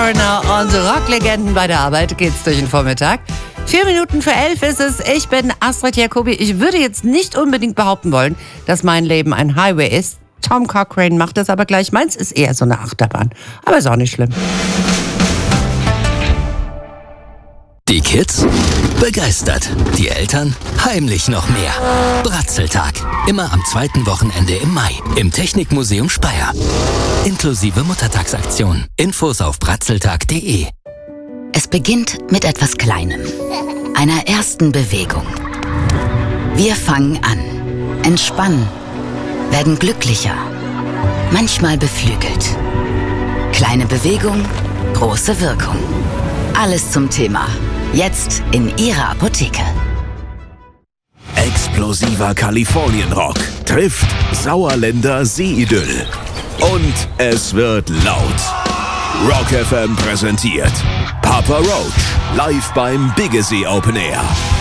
Und Rocklegenden bei der Arbeit geht's durch den Vormittag. 4 Minuten vor 11 ist es. Ich bin Astrid Jacobi. Ich würde jetzt nicht unbedingt behaupten wollen, dass mein Leben ein Highway ist. Tom Cochrane macht das aber gleich. Meins ist eher so eine Achterbahn. Aber ist auch nicht schlimm. Die Kids begeistert, die Eltern heimlich noch mehr. Bratzeltag, immer am zweiten Wochenende im Mai im Technikmuseum Speyer. Inklusive Muttertagsaktion. Infos auf bratzeltag.de. Es beginnt mit etwas Kleinem, einer ersten Bewegung. Wir fangen an, entspannen, werden glücklicher, manchmal beflügelt. Kleine Bewegung, große Wirkung. Alles zum Thema. Jetzt in Ihrer Apotheke. Explosiver Kalifornienrock trifft Sauerländer Seeidyll. Und es wird laut. Rock FM präsentiert Papa Roach live beim Biggesee Open Air.